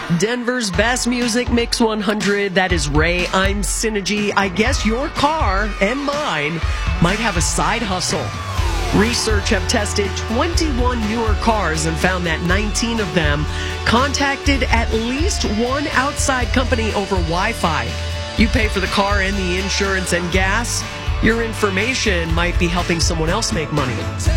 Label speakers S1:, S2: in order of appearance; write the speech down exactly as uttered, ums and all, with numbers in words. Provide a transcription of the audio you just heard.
S1: Denver's best music mix one hundred. That is Ray. I'm Synergy. I guess your car and mine might have a side hustle. Research have tested twenty-one newer cars and found that nineteen of them contacted at least one outside company over Wi-Fi. You pay for the car and the insurance and gas. Your information might be helping someone else make money.